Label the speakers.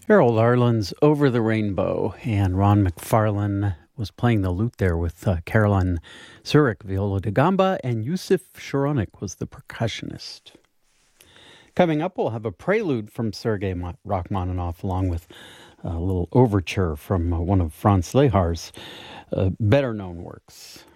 Speaker 1: Harold Arlen's Over the Rainbow, and Ron McFarlane was playing the lute there with Caroline Zurich, viola da gamba, and Yusuf Sharonik was the percussionist. Coming up, we'll have a prelude from Sergei Rachmaninoff, along with a little overture from one of Franz Lehar's better-known works.